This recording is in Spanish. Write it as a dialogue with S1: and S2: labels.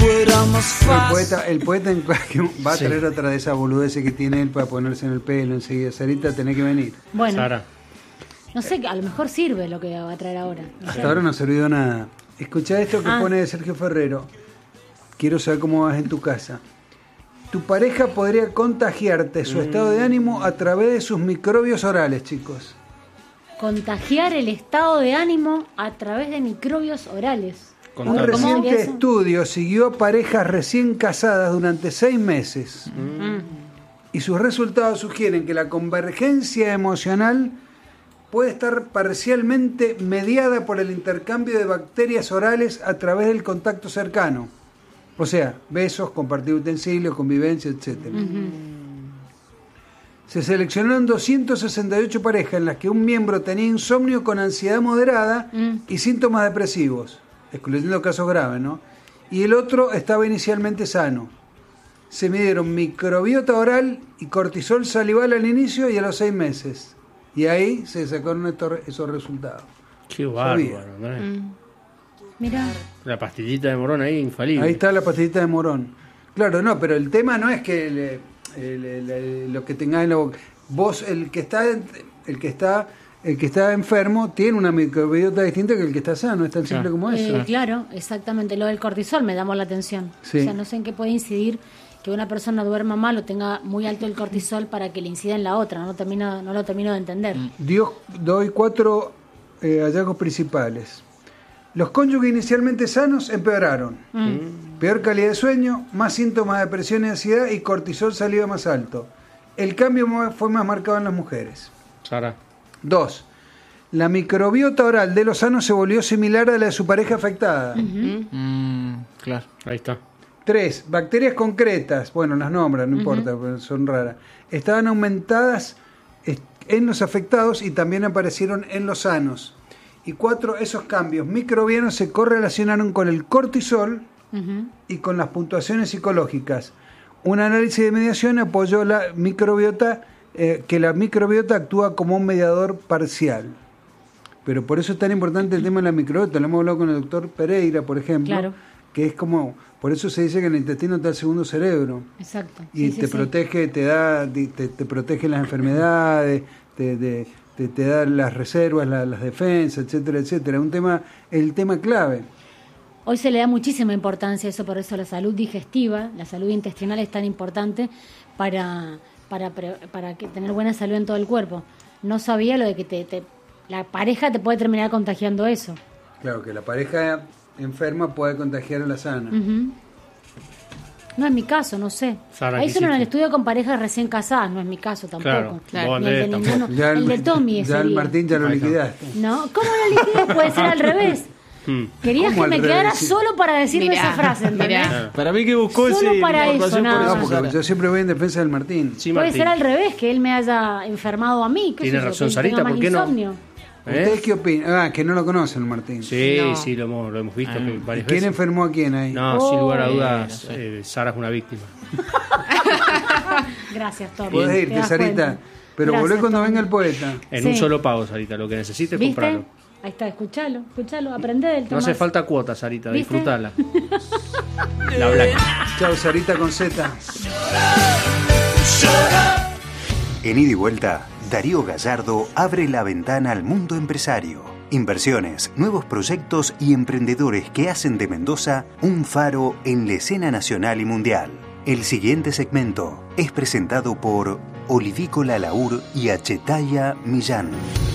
S1: fuera más fácil.
S2: El poeta va a traer otra de esas boludeces que tiene él para ponerse en el pelo enseguida. Sarita, tenés que venir.
S3: Bueno,
S4: Sara.
S3: no sé, a lo mejor sirve lo que va a traer ahora. No sé.
S2: Hasta ahora no ha servido nada. Escuchá esto que pone Sergio Ferrero. Quiero saber cómo vas en tu casa. Tu pareja podría contagiarte su estado de ánimo a través de sus microbios orales, chicos.
S3: Contagiar el estado de ánimo a través de microbios orales.
S2: Un reciente estudio siguió a parejas recién casadas durante 6 meses. Y sus resultados sugieren que la convergencia emocional puede estar parcialmente mediada por el intercambio de bacterias orales a través del contacto cercano. O sea, besos, compartir utensilios, convivencia, etc. Se seleccionaron 268 parejas en las que un miembro tenía insomnio con ansiedad moderada y síntomas depresivos, excluyendo casos graves, ¿no? Y el otro estaba inicialmente sano. Se midieron microbiota oral y cortisol salival al inicio y a los 6 meses. Y ahí se sacaron esos resultados.
S4: Qué bárbaro, ¿no?
S3: Mirá.
S4: La pastillita de morón ahí, infalible.
S2: Ahí está la pastillita de morón. Claro, no, pero el tema no es que lo que tengas en la boca. Vos, el que está enfermo tiene una microbiota distinta que el que está sano. Es tan simple como eso.
S3: Claro, exactamente. Lo del cortisol me llamó la atención.
S2: Sí.
S3: O sea, no sé en qué puede incidir que una persona duerma mal o tenga muy alto el cortisol para que le incida en la otra. No lo termino de entender.
S2: Doy 4 hallazgos principales. Los cónyuges inicialmente sanos empeoraron. Peor calidad de sueño, más síntomas de depresión y ansiedad y cortisol saliva más alto. El cambio fue más marcado en las mujeres.
S4: Sara.
S2: 2. La microbiota oral de los sanos se volvió similar a la de su pareja afectada.
S4: Claro, ahí está.
S2: 3. Bacterias concretas, bueno, las nombran, no importa, pero son raras. Estaban aumentadas en los afectados y también aparecieron en los sanos. Y 4. Esos cambios microbianos se correlacionaron con el cortisol y con las puntuaciones psicológicas. Un análisis de mediación apoyó la microbiota, que la microbiota actúa como un mediador parcial. Pero por eso es tan importante el tema de la microbiota. Lo hemos hablado con el doctor Pereira, por ejemplo,
S3: Claro.
S2: que es como... Por eso se dice que en el intestino está el segundo cerebro.
S3: Exacto.
S2: Y te protege, te protege las enfermedades, te da las reservas, las defensas, etcétera, etcétera. El tema clave.
S3: Hoy se le da muchísima importancia a eso, por eso la salud digestiva, la salud intestinal es tan importante para tener buena salud en todo el cuerpo. No sabía lo de que la pareja te puede terminar contagiando eso.
S2: Claro, que la pareja enferma puede contagiar a la sana.
S3: No es mi caso, no sé.
S4: Sara,
S3: Ahí
S4: ¿qué
S3: hicieron el
S4: hiciste?
S3: estudio con parejas recién casadas, no es mi caso tampoco.
S4: Claro.
S3: Ni el de ninguno.
S2: Ya
S3: el de Tommy
S2: ya el
S3: sería.
S2: Martín ya lo
S4: Ahí está.
S2: liquidaste.
S3: No, ¿cómo lo liquidé? Puede ser al revés. Querías
S2: ¿Cómo
S3: que me
S2: al
S3: quedara
S2: revés?
S3: solo para decirme
S5: Mirá,
S3: esa frase, ¿entendés?
S5: mirá.
S4: Para mí que buscó
S3: Solo para eso,
S4: información
S3: nada
S4: por
S3: más.
S2: No,
S4: eso,
S2: porque
S4: Sara.
S2: yo siempre voy en defensa del Martín.
S4: Sí,
S3: Puede
S4: Martín.
S3: ser al revés, que él me haya enfermado a mí. ¿Qué
S4: Tiene
S3: sé yo,
S4: razón,
S3: que
S4: Sarita,
S3: tenga
S4: ¿por
S3: más
S4: qué no?
S3: insomnio.
S2: ¿Ustedes qué opinan? Que no lo conocen, Martín.
S4: Sí,
S5: No.
S4: sí, lo hemos visto que varias
S2: ¿Quién
S4: veces.
S2: enfermó a quién ahí?
S4: No, sin lugar a
S3: Oh.
S4: dudas,
S5: no sé.
S4: Sara es una víctima.
S3: Gracias, Tommy.
S2: Podés
S3: te
S2: irte,
S3: das
S2: Sarita.
S3: cuenta.
S2: Pero
S3: Gracias,
S2: volvé cuando
S3: Tommy.
S2: venga el poeta.
S4: En
S3: Sí.
S4: un solo pago, Sarita. Lo que necesites,
S3: ¿Viste?
S4: compralo.
S3: Ahí está, escuchalo, aprende del
S4: No
S3: Tomás.
S4: hace falta cuota, Sarita.
S3: ¿Viste?
S4: Disfrutala. La Black.
S2: Chao, Sarita con Z.
S6: En Ida y Vuelta, Darío Gallardo abre la ventana al mundo empresario. Inversiones, nuevos proyectos y emprendedores que hacen de Mendoza un faro en la escena nacional y mundial. El siguiente segmento es presentado por Olivícola Laur y Achetaya Millán.